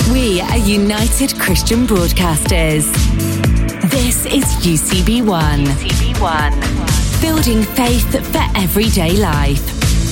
We are United Christian Broadcasters. This is UCB1. UCB1. Building faith for everyday life.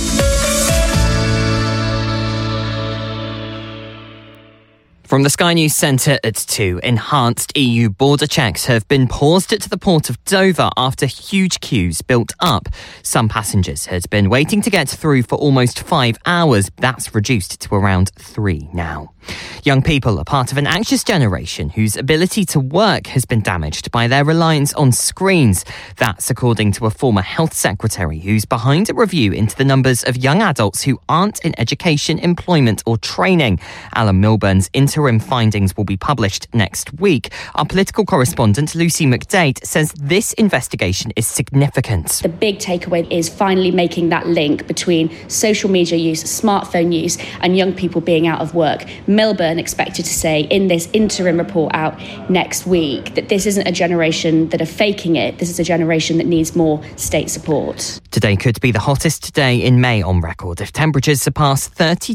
From the Sky News Centre at 2, enhanced EU border checks have been paused at the port of Dover after huge queues built up. Some passengers had been waiting to get through for almost 5 hours. That's reduced to around 3 now. Young people are part of an anxious generation whose ability to work has been damaged by their reliance on screens. That's according to a former health secretary who's behind a review into the numbers of young adults who aren't in education, employment or training. Alan Milburn's interim findings will be published next week. Our political correspondent Lucy McDade says this investigation is significant. The big takeaway is finally making that link between social media use, smartphone use and young people being out of work. Milburn expected to say in this interim report out next week that this isn't a generation that are faking it. This is a generation that needs more state support. Today could be the hottest day in May on record if temperatures surpass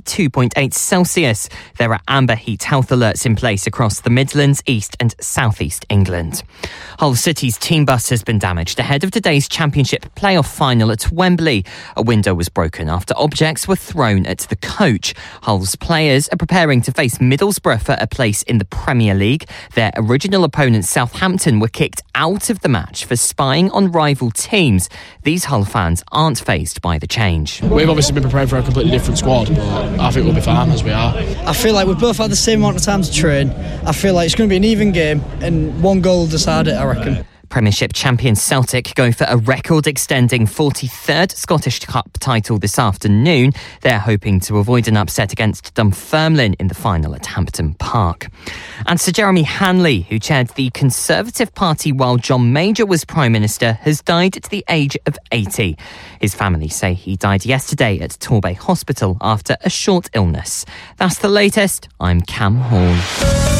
32.8 Celsius. There are amber heat health alerts in place across the Midlands, East and South East England. Hull City's team bus has been damaged ahead of today's Championship playoff final at Wembley. A window was broken after objects were thrown at the coach. Hull's players are preparing to face Middlesbrough for a place in the Premier League. Their original opponents, Southampton, were kicked out of the match for spying on rival teams. These Hull fans aren't fazed by the change. We've obviously been prepared for a completely different squad, but I think we'll be fine as we are. I feel like we've both had the same amount of time to train. I feel like it's going to be an even game and one goal will decide it, I reckon. Premiership champion Celtic go for a record-extending 43rd Scottish Cup title this afternoon. They're hoping to avoid an upset against Dunfermline in the final at Hampton Park. And Sir Jeremy Hanley, who chaired the Conservative Party while John Major was Prime Minister, has died at the age of 80. His family say he died yesterday at Torbay Hospital after a short illness. That's the latest. I'm Cam Hall.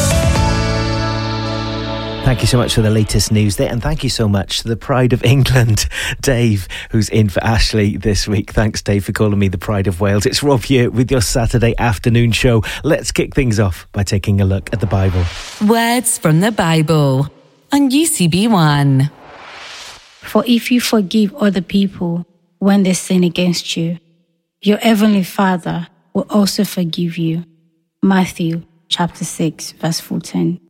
Thank you so much for the latest news there, and thank you so much to the Pride of England, Dave, who's in for Ashley this week. Thanks, Dave, for calling me the Pride of Wales. It's Rob here with your Saturday afternoon show. Let's kick things off by taking a look at the Bible. Words from the Bible on UCB1. For if you forgive other people when they sin against you, your heavenly Father will also forgive you. Matthew chapter 6, verse 14.